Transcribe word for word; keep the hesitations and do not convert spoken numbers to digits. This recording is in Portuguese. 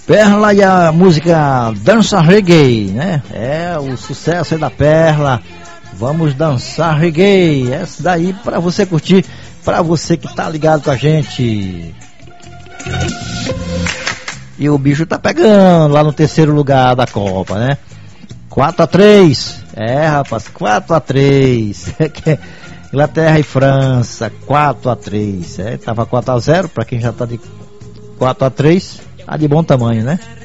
Perla e a música Dança Reggae, né? É o sucesso aí da Perla. Vamos dançar reggae. Essa daí pra você curtir, pra você que tá ligado com a gente. E o bicho tá pegando lá no terceiro lugar da Copa, né? quatro a três. É, rapaz, quatro a três. Inglaterra e França, quatro a três. É, tava quatro a zero, pra quem já tá de quatro a três, tá de bom tamanho, né?